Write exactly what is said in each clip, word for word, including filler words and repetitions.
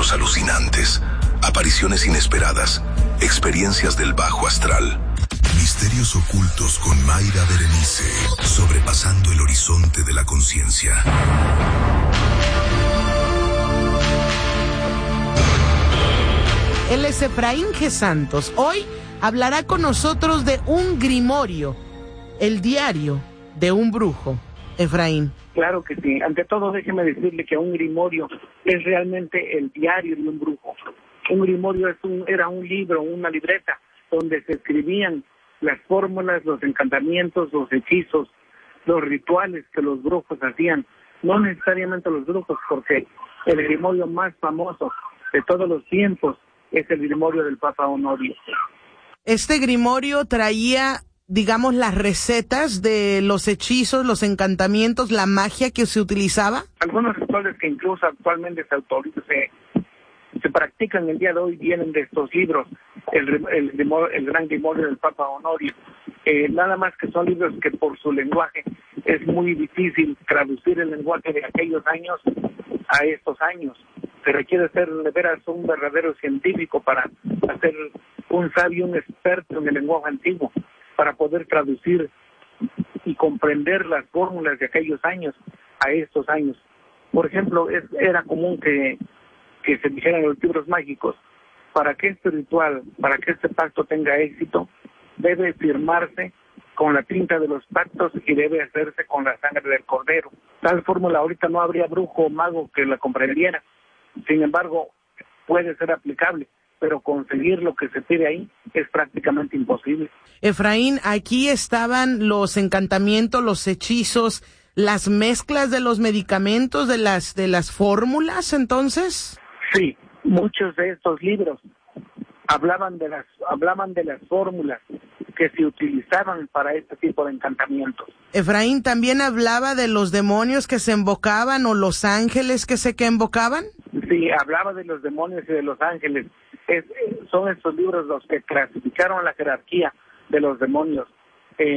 encuentros alucinantes, apariciones inesperadas, experiencias del bajo astral. Misterios ocultos con Mayra Berenice, sobrepasando el horizonte de la conciencia. Él es Efraín G. Santos. Hoy hablará con nosotros de un grimorio, el diario de un brujo. Efraín. Claro que sí. Ante todo, déjeme decirle que un grimorio es realmente el diario de un brujo. Un grimorio es un, era un libro, una libreta, donde se escribían las fórmulas, los encantamientos, los hechizos, los rituales que los brujos hacían. No necesariamente los brujos, porque el grimorio más famoso de todos los tiempos es el grimorio del Papa Honorio. Este grimorio traía, digamos, las recetas de los hechizos, los encantamientos, la magia que se utilizaba. Algunos rituales que incluso actualmente se autorizan, se, se practican el día de hoy, vienen de estos libros, el, el, el gran grimorio del Papa Honorio. Eh, nada más que son libros que por su lenguaje es muy difícil traducir el lenguaje de aquellos años a estos años. Se requiere ser de veras un verdadero científico para hacer un sabio, un experto en el lenguaje antiguo, para poder traducir y comprender las fórmulas de aquellos años a estos años. Por ejemplo, es, era común que, que se dijeran los libros mágicos, para que este ritual, para que este pacto tenga éxito, debe firmarse con la tinta de los pactos y debe hacerse con la sangre del cordero. Tal fórmula ahorita no habría brujo o mago que la comprendiera. Sin embargo, puede ser aplicable, pero conseguir lo que se pide ahí es prácticamente imposible. Efraín, aquí estaban los encantamientos, los hechizos, las mezclas de los medicamentos, de las de las fórmulas, entonces. Sí, muchos de estos libros hablaban de las hablaban de las fórmulas que se utilizaban para este tipo de encantamientos. Efraín, ¿también hablaba de los demonios que se invocaban o los ángeles que se que invocaban? Sí, hablaba de los demonios y de los ángeles. Es, son estos libros los que clasificaron la jerarquía de los demonios eh,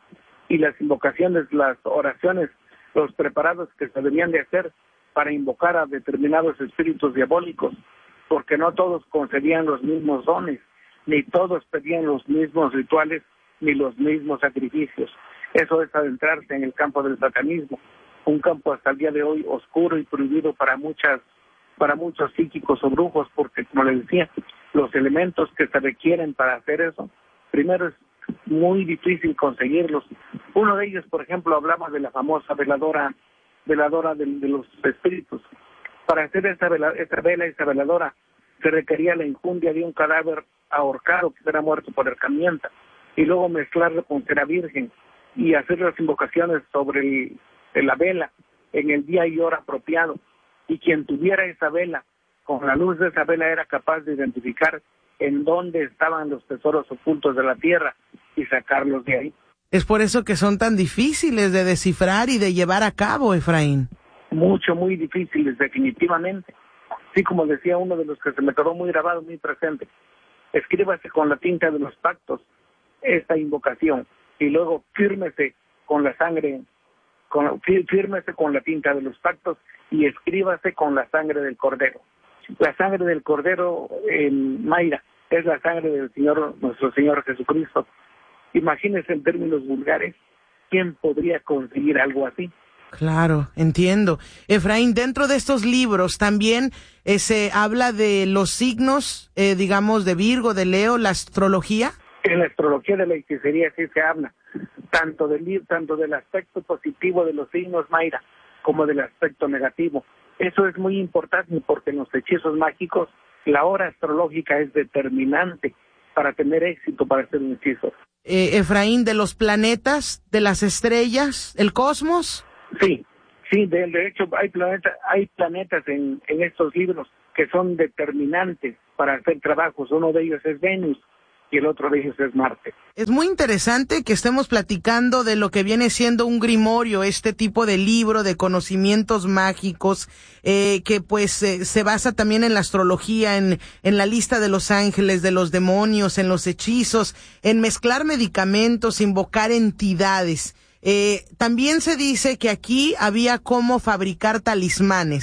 y las invocaciones, las oraciones, los preparados que se debían de hacer para invocar a determinados espíritus diabólicos, porque no todos concedían los mismos dones, ni todos pedían los mismos rituales, ni los mismos sacrificios. Eso es adentrarse en el campo del satanismo, un campo hasta el día de hoy oscuro y prohibido para muchas para muchos psíquicos o brujos, porque, como les decía, los elementos que se requieren para hacer eso, primero es muy difícil conseguirlos. Uno de ellos, por ejemplo, hablaba de la famosa veladora, veladora de, de los espíritus. Para hacer esa vela, esa vela, esa veladora, se requería la injundia de un cadáver ahorcado que era muerto por herramienta, y luego mezclarlo con cera virgen y hacer las invocaciones sobre el, de la vela en el día y hora apropiado. Y quien tuviera esa vela, con la luz de esa vela era capaz de identificar en dónde estaban los tesoros ocultos de la tierra y sacarlos de ahí. Es por eso que son tan difíciles de descifrar y de llevar a cabo, Efraín. Mucho, muy difíciles, definitivamente. Sí, como decía uno de los que se me quedó muy grabado, muy presente, escríbase con la tinta de los pactos esta invocación y luego fírmese con la sangre, con, fírmese con la tinta de los pactos y escríbase con la sangre del cordero. La sangre del cordero, eh, Mayra, es la sangre del Señor, nuestro Señor Jesucristo. Imagínese en términos vulgares, ¿quién podría conseguir algo así? Claro, entiendo. Efraín, dentro de estos libros también eh, se habla de los signos, eh, digamos, de Virgo, de Leo, la astrología. En la astrología de la hechicería sí se habla, tanto del, tanto del aspecto positivo de los signos, Mayra, como del aspecto negativo. Eso es muy importante porque en los hechizos mágicos la hora astrológica es determinante para tener éxito para hacer un hechizo. Eh, Efraín, de los planetas, de las estrellas, el cosmos. Sí, sí, de, de hecho hay planetas, hay planetas en, en estos libros que son determinantes para hacer trabajos. Uno de ellos es Venus y el otro de ellos es Marte. Es muy interesante que estemos platicando de lo que viene siendo un grimorio, este tipo de libro de conocimientos mágicos, eh, que pues eh, se basa también en la astrología, en, en la lista de los ángeles, de los demonios, en los hechizos, en mezclar medicamentos, invocar entidades. Eh, también se dice que aquí había cómo fabricar talismanes.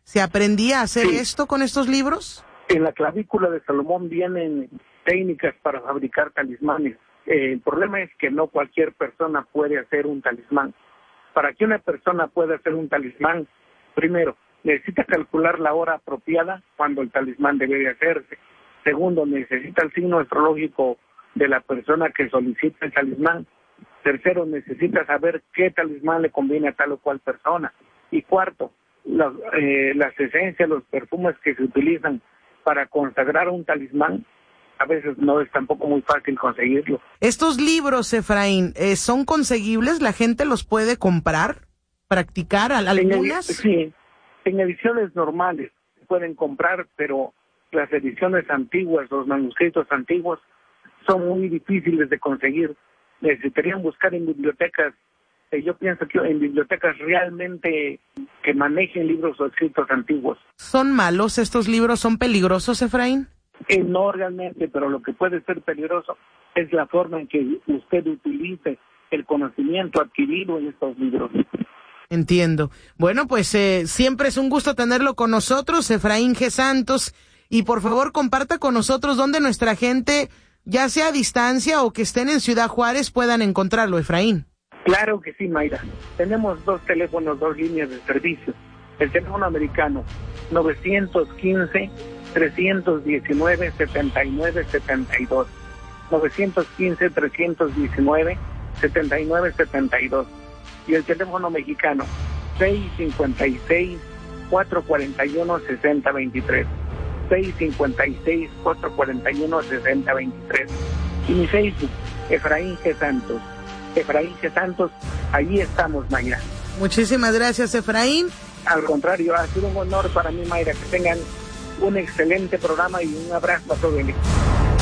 ¿Se aprendía a hacer sí. esto con estos libros? En la clavícula de Salomón vienen técnicas para fabricar talismanes. Eh, el problema es que no cualquier persona puede hacer un talismán. Para que una persona pueda hacer un talismán, primero, necesita calcular la hora apropiada cuando el talismán debe de hacerse. Segundo, necesita el signo astrológico de la persona que solicita el talismán. Tercero, necesita saber qué talismán le conviene a tal o cual persona. Y cuarto, las, eh, las esencias, los perfumes que se utilizan para consagrar un talismán, a veces no es tampoco muy fácil conseguirlo. Estos libros, Efraín, eh, ¿son conseguibles? ¿La gente los puede comprar, practicar algunas? En, sí, en ediciones normales se pueden comprar, pero las ediciones antiguas, los manuscritos antiguos, son muy difíciles de conseguir. Necesitarían buscar en bibliotecas, eh, yo pienso que en bibliotecas realmente que manejen libros o escritos antiguos. ¿Son malos estos libros? ¿Son peligrosos, Efraín? Eh, no realmente, pero lo que puede ser peligroso es la forma en que usted utilice el conocimiento adquirido en estos libros. Entiendo. Bueno, pues eh, siempre es un gusto tenerlo con nosotros, Efraín G. Santos, y por favor comparta con nosotros dónde nuestra gente, ya sea a distancia o que estén en Ciudad Juárez, puedan encontrarlo, Efraín. Claro que sí, Mayra. Tenemos dos teléfonos, dos líneas de servicio. El teléfono americano, nueve uno cinco, tres uno nueve, siete nueve siete dos. nueve uno cinco, tres uno nueve, siete nueve siete dos. Y el teléfono mexicano, seis cinco seis, cuatro cuatro uno, seis cero dos tres. seis cinco seis, cuatro cuatro uno, seis cero dos tres. Y mi Facebook, Efraín G. Santos. Efraín G. Santos, allí estamos, Mayra. Muchísimas gracias, Efraín. Al contrario, ha sido un honor para mí, Mayra, que tengan un excelente programa y un abrazo a todo el equipo.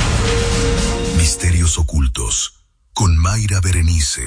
Misterios ocultos con Mayra Berenice.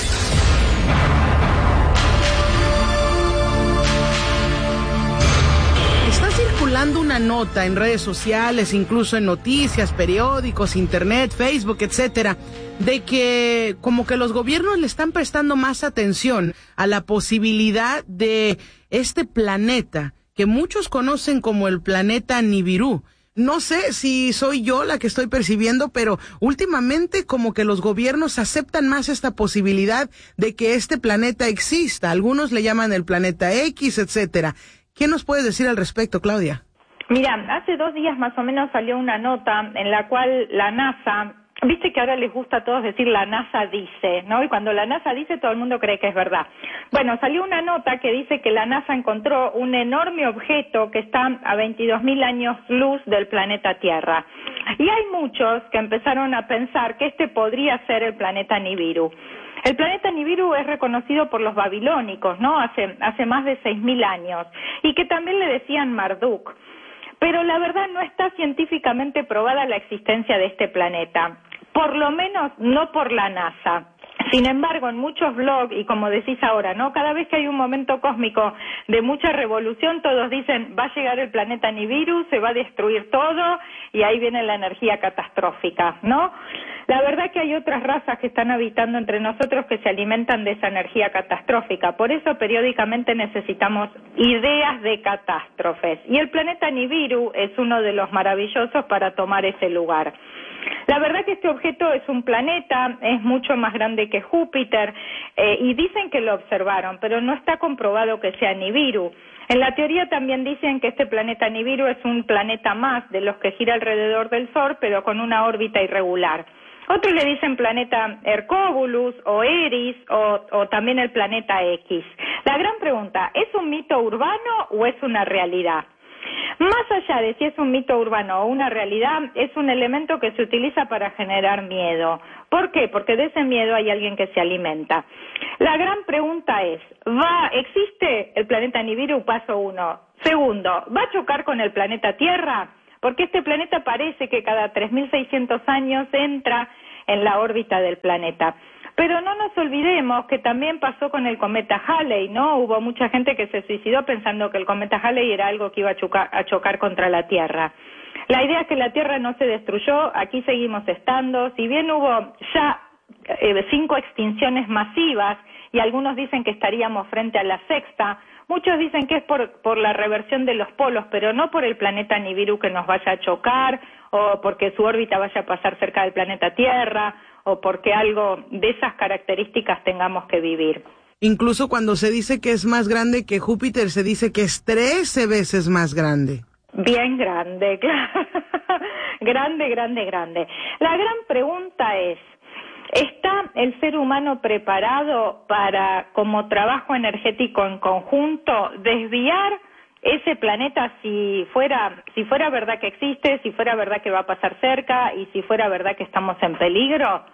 Está circulando una nota en redes sociales, incluso en noticias, periódicos, internet, Facebook, etcétera, de que como que los gobiernos le están prestando más atención a la posibilidad de este planeta que muchos conocen como el planeta Nibiru. No sé si soy yo la que estoy percibiendo, pero últimamente como que los gobiernos aceptan más esta posibilidad de que este planeta exista. Algunos le llaman el planeta X, etcétera. ¿Qué nos puedes decir al respecto, Claudia? Mira, hace dos días más o menos salió una nota en la cual la NASA, viste que ahora les gusta a todos decir la NASA dice, ¿no? Y cuando la NASA dice, todo el mundo cree que es verdad. Bueno, salió una nota que dice que la NASA encontró un enorme objeto que está a veintidós mil años luz del planeta Tierra. Y hay muchos que empezaron a pensar que este podría ser el planeta Nibiru. El planeta Nibiru es reconocido por los babilónicos, ¿no? Hace, hace más de seis mil años, y que también le decían Marduk. Pero la verdad no está científicamente probada la existencia de este planeta, por lo menos no por la NASA. Sin embargo, en muchos blogs, y como decís ahora, ¿no? Cada vez que hay un momento cósmico de mucha revolución, todos dicen, va a llegar el planeta Nibiru, se va a destruir todo, y ahí viene la energía catastrófica, ¿no? La verdad que hay otras razas que están habitando entre nosotros que se alimentan de esa energía catastrófica. Por eso periódicamente necesitamos ideas de catástrofes. Y el planeta Nibiru es uno de los maravillosos para tomar ese lugar. La verdad que este objeto es un planeta, es mucho más grande que Júpiter, eh, y dicen que lo observaron, pero no está comprobado que sea Nibiru. En la teoría también dicen que este planeta Nibiru es un planeta más de los que gira alrededor del Sol, pero con una órbita irregular. Otros le dicen planeta Hercóbulus o Eris o, o también el planeta X. La gran pregunta, ¿es un mito urbano o es una realidad? Más allá de si es un mito urbano o una realidad, es un elemento que se utiliza para generar miedo. ¿Por qué? Porque de ese miedo hay alguien que se alimenta. La gran pregunta es, ¿va, existe el planeta Nibiru? Paso uno. Segundo, ¿va a chocar con el planeta Tierra? Porque este planeta parece que cada tres mil seiscientos años entra en la órbita del planeta. Pero no nos olvidemos que también pasó con el cometa Halley, ¿no? Hubo mucha gente que se suicidó pensando que el cometa Halley era algo que iba a chocar, a chocar contra la Tierra. La idea es que la Tierra no se destruyó, aquí seguimos estando. Si bien hubo ya eh, cinco extinciones masivas, y algunos dicen que estaríamos frente a la sexta, Muchos dicen que es por, por la reversión de los polos, pero no por el planeta Nibiru que nos vaya a chocar, o porque su órbita vaya a pasar cerca del planeta Tierra, o porque algo de esas características tengamos que vivir. Incluso cuando se dice que es más grande que Júpiter, se dice que es trece veces más grande. Bien grande, claro. Grande, grande, grande. La gran pregunta es, ¿está el ser humano preparado para, como trabajo energético en conjunto, desviar ese planeta si fuera, si fuera verdad que existe, si fuera verdad que va a pasar cerca y si fuera verdad que estamos en peligro?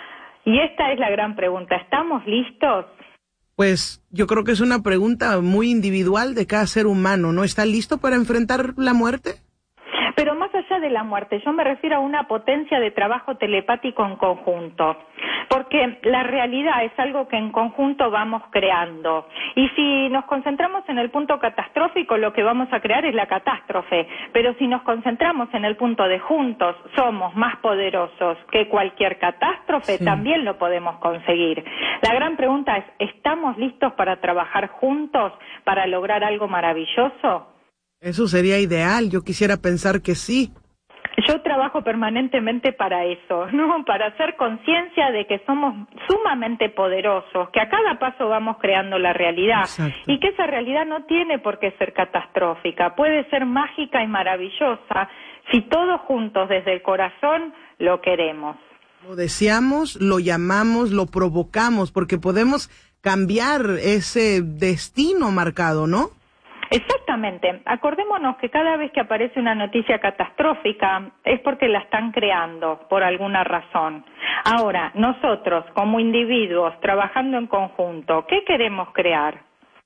Y esta es la gran pregunta, ¿estamos listos? Pues yo creo que es una pregunta muy individual de cada ser humano, ¿no? ¿Está listo para enfrentar la muerte? Pero más allá de la muerte, yo me refiero a una potencia de trabajo telepático en conjunto, porque la realidad es algo que en conjunto vamos creando. Y si nos concentramos en el punto catastrófico, lo que vamos a crear es la catástrofe. Pero si nos concentramos en el punto de juntos somos más poderosos que cualquier catástrofe, sí, también lo podemos conseguir. La gran pregunta es, ¿estamos listos para trabajar juntos para lograr algo maravilloso? Eso sería ideal, yo quisiera pensar que sí. Yo trabajo permanentemente para eso, ¿no? Para hacer conciencia de que somos sumamente poderosos, que a cada paso vamos creando la realidad. Exacto. Y que esa realidad no tiene por qué ser catastrófica, puede ser mágica y maravillosa si todos juntos desde el corazón lo queremos. Lo deseamos, lo llamamos, lo provocamos, porque podemos cambiar ese destino marcado, ¿no? Exactamente. Acordémonos que cada vez que aparece una noticia catastrófica es porque la están creando por alguna razón. Ahora, nosotros como individuos trabajando en conjunto, ¿qué queremos crear?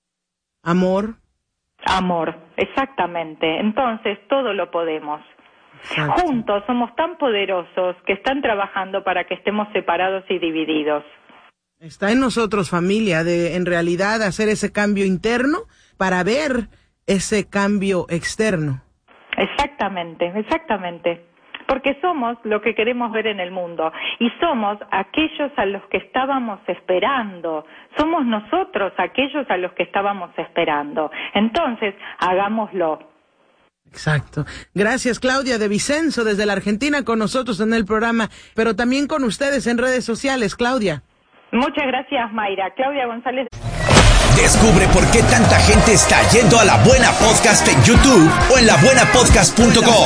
Amor. Amor, exactamente. Entonces, todo lo podemos. Exacto. Juntos somos tan poderosos que están trabajando para que estemos separados y divididos. Está en nosotros, familia, de en realidad hacer ese cambio interno para ver ese cambio externo. Exactamente, exactamente. Porque somos lo que queremos ver en el mundo y somos aquellos a los que estábamos esperando. Somos nosotros aquellos a los que estábamos esperando. Entonces, hagámoslo. Exacto. Gracias, Claudia de Vicenzo, desde la Argentina, con nosotros en el programa, pero también con ustedes en redes sociales, Claudia. Muchas gracias, Mayra. Claudia González. Descubre por qué tanta gente está yendo a La Buena Podcast en YouTube o en la buena podcast punto com.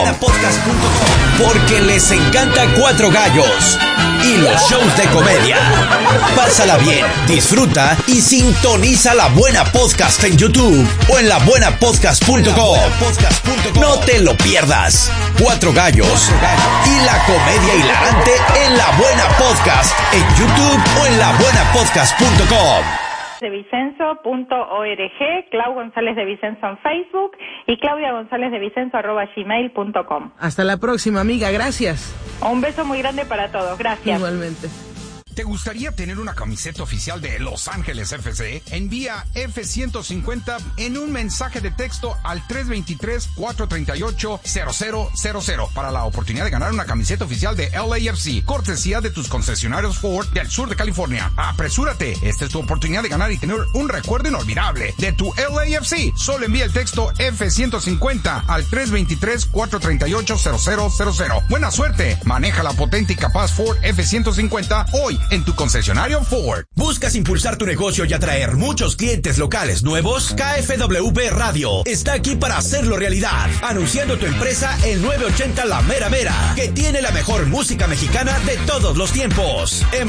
Porque les encanta Cuatro Gallos y los shows de comedia. Pásala bien, disfruta y sintoniza La Buena Podcast en YouTube o en la buena podcast punto com. No te lo pierdas. Cuatro Gallos y la comedia hilarante en La Buena Podcast en YouTube o en la buena podcast punto com. de Vicenzo punto org, Clau González de Vicenzo en Facebook y Claudia González de Vicenzo arroba gmail punto com. Hasta la próxima, amiga, gracias. Un beso muy grande para todos, gracias. Igualmente. ¿Te gustaría tener una camiseta oficial de Los Ángeles F C? Envía F ciento cincuenta en un mensaje de texto al tres dos tres, cuatro tres ocho, cero cero cero cero para la oportunidad de ganar una camiseta oficial de L A F C, cortesía de tus concesionarios Ford del sur de California. ¡Apresúrate! Esta es tu oportunidad de ganar y tener un recuerdo inolvidable de tu L A F C. Solo envía el texto F ciento cincuenta al tres dos tres, cuatro tres ocho, cero cero cero cero. ¡Buena suerte! Maneja la potente y capaz Ford F ciento cincuenta hoy en tu concesionario Ford. ¿Buscas impulsar tu negocio y atraer muchos clientes locales nuevos? K F W B Radio está aquí para hacerlo realidad. Anunciando tu empresa en nueve ochenta La Mera Mera, que tiene la mejor música mexicana de todos los tiempos.